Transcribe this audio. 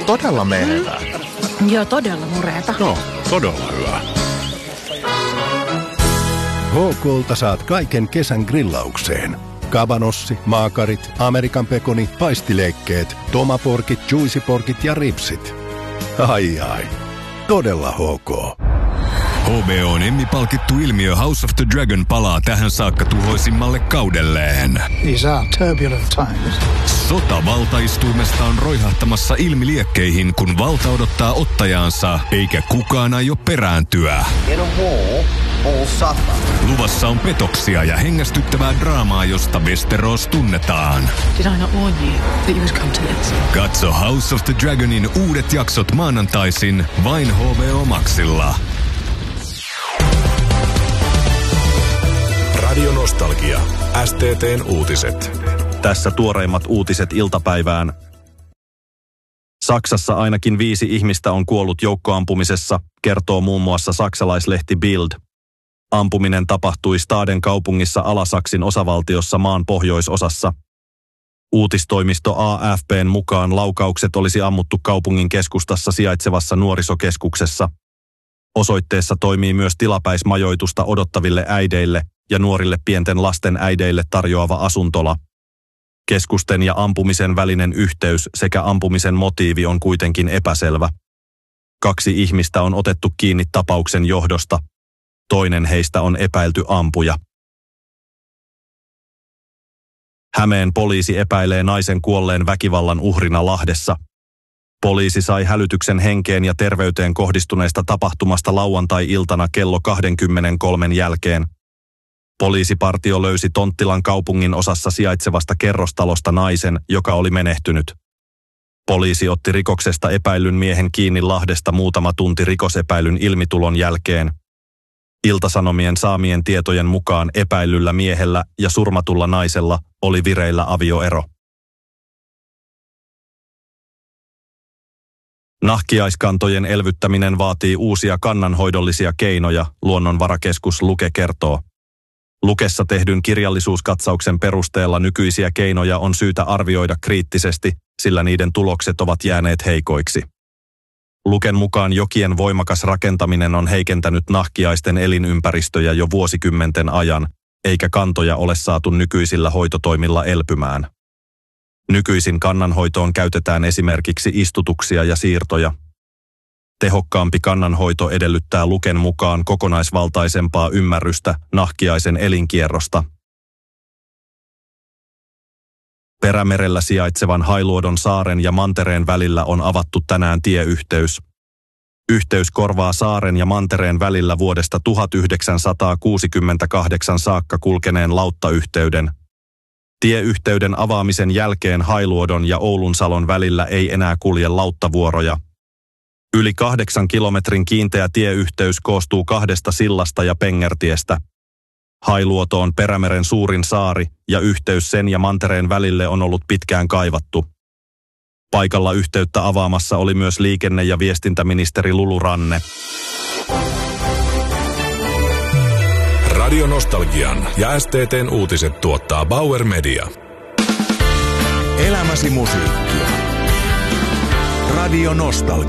todella menevää. Joo, todella mureeta. No, todella hyvä. HK:lta saat kaiken kesän grillaukseen. Kabanossi, maakarit, Amerikan pekoni, paistileikkeet, tomaporkit, juicyporkit ja ripsit. Ai, todella HK. HBO:n Emmy-palkittu ilmiö House of the Dragon palaa tähän saakka tuhoisimmalle kaudelleen. These are turbulent times. Sota valtaistuimesta on roihahtamassa ilmiliekkeihin, kun valta odottaa ottajaansa, eikä kukaan aio perääntyä. In a war, all suffer. Luvassa on petoksia ja hengästyttävää draamaa, josta Westeros tunnetaan. Did I not warn you that you would come to this? Katso House of the Dragonin uudet jaksot maanantaisin vain HBO Maxilla. Radio Nostalgia. STT:n uutiset. Tässä tuoreimmat uutiset iltapäivään. Saksassa ainakin 5 ihmistä on kuollut joukkoampumisessa, kertoo muun muassa saksalaislehti Bild. Ampuminen tapahtui Staden kaupungissa Alasaksin osavaltiossa maan pohjoisosassa. Uutistoimisto AFP:n mukaan laukaukset olisi ammuttu kaupungin keskustassa sijaitsevassa nuorisokeskuksessa. Osoitteessa toimii myös tilapäismajoitusta odottaville äideille ja nuorille pienten lasten äideille tarjoava asuntola. Keskusten ja ampumisen välinen yhteys sekä ampumisen motiivi on kuitenkin epäselvä. 2 ihmistä on otettu kiinni tapauksen johdosta. Toinen heistä on epäilty ampuja. Hämeen poliisi epäilee naisen kuolleen väkivallan uhrina Lahdessa. Poliisi sai hälytyksen henkeen ja terveyteen kohdistuneesta tapahtumasta lauantai-iltana kello 23 jälkeen. Poliisipartio löysi Tonttilan kaupungin osassa sijaitsevasta kerrostalosta naisen, joka oli menehtynyt. Poliisi otti rikoksesta epäillyn miehen kiinni Lahdesta muutama tunti rikosepäilyn ilmitulon jälkeen. Iltasanomien saamien tietojen mukaan epäillyllä miehellä ja surmatulla naisella oli vireillä avioero. Nahkiaiskantojen elvyttäminen vaatii uusia kannanhoidollisia keinoja, Luonnonvarakeskus Luke kertoo. Lukessa tehdyn kirjallisuuskatsauksen perusteella nykyisiä keinoja on syytä arvioida kriittisesti, sillä niiden tulokset ovat jääneet heikoiksi. Luken mukaan jokien voimakas rakentaminen on heikentänyt nahkiaisten elinympäristöjä jo vuosikymmenten ajan, eikä kantoja ole saatu nykyisillä hoitotoimilla elpymään. Nykyisin kannanhoitoon käytetään esimerkiksi istutuksia ja siirtoja. Tehokkaampi kannanhoito edellyttää Luken mukaan kokonaisvaltaisempaa ymmärrystä nahkiaisen elinkierrosta. Perämerellä sijaitsevan Hailuodon saaren ja mantereen välillä on avattu tänään tieyhteys. Yhteys korvaa saaren ja mantereen välillä vuodesta 1968 saakka kulkeneen lauttayhteyden. Tieyhteyden avaamisen jälkeen Hailuodon ja Oulunsalon välillä ei enää kulje lauttavuoroja. Yli 8 kilometrin kiinteä tieyhteys koostuu 2 sillasta ja pengertiestä. Hailuoto on Perämeren suurin saari ja yhteys sen ja mantereen välille on ollut pitkään kaivattu. Paikalla yhteyttä avaamassa oli myös liikenne- ja viestintäministeri Lulu Ranne. Radio Nostalgian ja STT:n uutiset tuottaa Bauer Media. Elämäsi musiikkia. Radio Nostalgia.